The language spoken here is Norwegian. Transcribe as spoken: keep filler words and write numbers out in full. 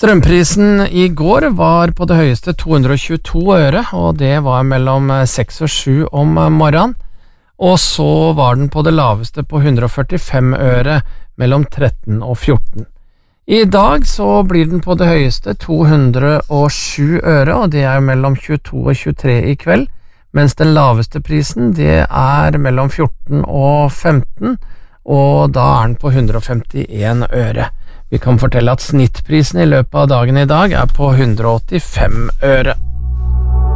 Strømprisen i går var på det høyeste to hundre og tjueto øre, og det var mellom seks og sju om morgenen. Og så var den på det laveste på hundre og førtifem øre mellom tretten og fjorten. I dag så blir den på det høyeste to hundre og sju øre, og det er mellom tjueto og tjuetre i kveld, mens den laveste prisen det er mellom fjorten og femten, og da er den på hundre og femtien øre. Vi kan fortelle at snittprisen i løpet av dagen i dag er på hundre og åttifem øre.